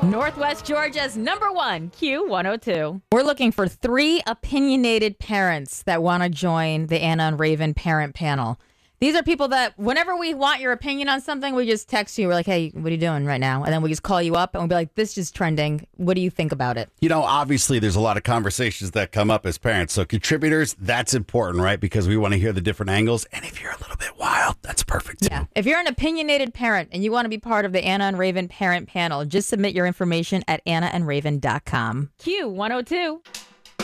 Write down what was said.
Northwest Georgia's #1 Q102. We're looking for 3 opinionated parents that want to join the Anna and Raven parent panel. These are people that whenever we want your opinion on something, we just text you. We're like, hey, what are you doing right now? And then we just call you up and we'll be like, this is trending. What do you think about it? You know, obviously there's a lot of conversations that come up as parents. So contributors, that's important, right? Because we want to hear the different angles. And if you're a little bit wild, that's perfect too. Yeah. If you're an opinionated parent and you want to be part of the Anna and Raven parent panel, just submit your information at annaandraven.com. Q102.